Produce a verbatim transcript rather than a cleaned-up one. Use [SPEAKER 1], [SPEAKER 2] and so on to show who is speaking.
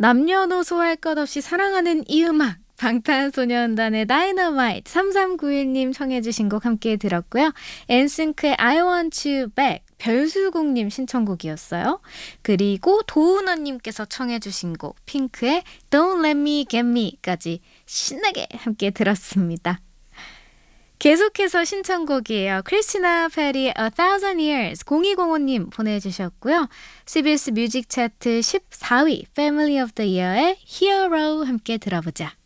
[SPEAKER 1] 남녀노소 할 것 없이 사랑하는 이 음악. 방탄소년단의 다이너마이트 삼삼구일 님 청해 주신 곡 함께 들었고요. 엔싱크의 I Want You Back 별수국님 신청곡이었어요. 그리고 도은원님께서 청해 주신 곡 핑크의 Don't Let Me Get Me까지 신나게 함께 들었습니다. 계속해서 신청곡이에요. 크리스티나 페리의 A Thousand Years 공이공오 님 보내주셨고요. 씨비에스 뮤직 차트 십사 위 Family of the Year의 Hero 함께 들어보자.